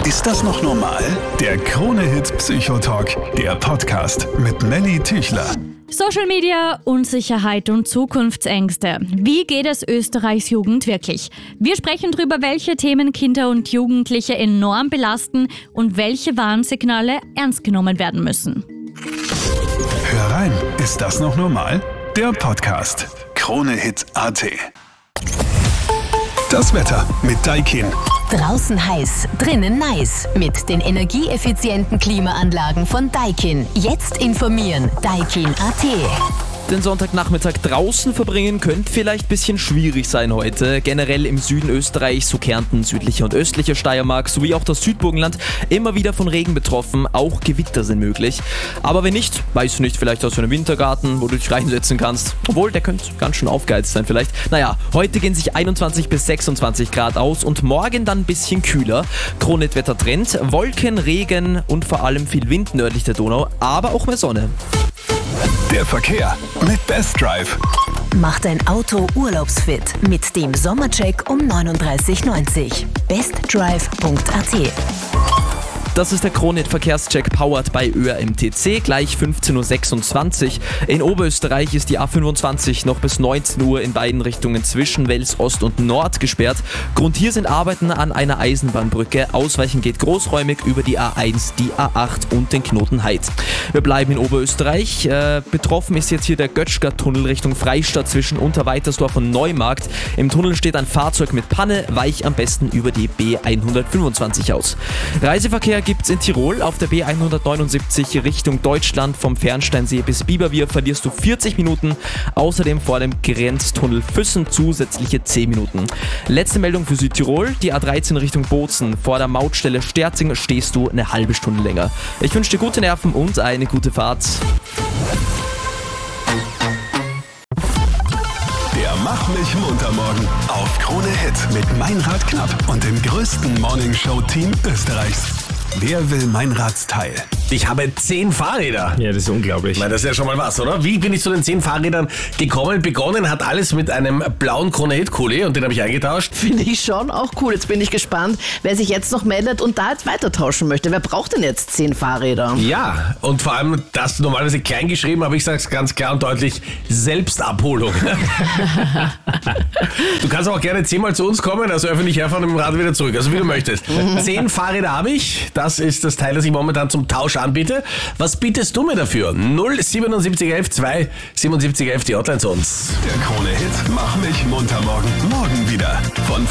Ist das noch normal? Der Krone-Hit Psychotalk, der Podcast mit Melly Tüchler. Social Media, Unsicherheit und Zukunftsängste. Wie geht es Österreichs Jugend wirklich? Wir sprechen darüber, welche Themen Kinder und Jugendliche enorm belasten und welche Warnsignale ernst genommen werden müssen. Hör rein, ist das noch normal? Der Podcast Krone-Hit.at. Das Wetter mit Daikin. Draußen heiß, drinnen nice. Mit den energieeffizienten Klimaanlagen von Daikin. Jetzt informieren. Daikin.at. Den Sonntagnachmittag draußen verbringen könnte vielleicht ein bisschen schwierig sein heute. Generell im Süden Österreichs, so Kärnten, südliche und östliche Steiermark sowie auch das Südburgenland immer wieder von Regen betroffen. Auch Gewitter sind möglich. Aber wenn nicht, weißt du nicht, vielleicht aus einem Wintergarten, wo du dich reinsetzen kannst. Obwohl, der könnte ganz schön aufgeheizt sein vielleicht. Naja, heute gehen sich 21 bis 26 Grad aus und morgen dann ein bisschen kühler. Krone-Hit-Wetter-Trend, Wolken, Regen und vor allem viel Wind nördlich der Donau, aber auch mehr Sonne. Der Verkehr mit Best Drive. Mach dein Auto urlaubsfit mit dem Sommercheck um 39,90. bestdrive.at. Das ist der Krone-Hit-Verkehrscheck powered by ÖRMTC, gleich 15.26 Uhr. In Oberösterreich ist die A25 noch bis 19 Uhr in beiden Richtungen zwischen Wels Ost und Nord gesperrt. Grund hier sind Arbeiten an einer Eisenbahnbrücke. Ausweichen geht großräumig über die A1, die A8 und den Knoten Heid. Wir bleiben in Oberösterreich. Betroffen ist jetzt hier der Götschger-Tunnel Richtung Freistadt zwischen Unterweitersdorf und Neumarkt. Im Tunnel steht ein Fahrzeug mit Panne, weich am besten über die B125 aus. Reiseverkehr gibt's in Tirol. Auf der B179 Richtung Deutschland vom Fernsteinsee bis Biberbier verlierst du 40 Minuten. Außerdem vor dem Grenztunnel Füssen zusätzliche 10 Minuten. Letzte Meldung für Südtirol. Die A13 Richtung Bozen. Vor der Mautstelle Sterzing stehst du eine halbe Stunde länger. Ich wünsche dir gute Nerven und eine gute Fahrt. Der Mach mich munter morgen auf Krone-Hit mit Meinrad Knapp und dem größten Morningshow-Team Österreichs. Wer will Meinrads Teil? Ich habe 10 Fahrräder. Ja, das ist unglaublich. Weil das ist ja schon mal was, oder? Wie bin ich zu den 10 Fahrrädern gekommen? Begonnen hat alles mit einem blauen Krone-Hit-Kuli und den habe ich eingetauscht. Finde ich schon auch cool. Jetzt bin ich gespannt, wer sich jetzt noch meldet und da jetzt weiter tauschen möchte. Wer braucht denn jetzt 10 Fahrräder? Ja, und vor allem das normalerweise klein geschrieben, aber ich sage es ganz klar und deutlich, Selbstabholung. Du kannst auch gerne 10-mal zu uns kommen, also öffentlich herfahren und mit dem Rad wieder zurück, also wie du möchtest. 10 Fahrräder habe ich, das ist das Teil, das ich momentan zum Tausch anbiete. Was bietest du mir dafür? 07711 2 7711, die Hotline zu uns. Der Krone-Hit Mach mich munter morgen. Morgen wieder von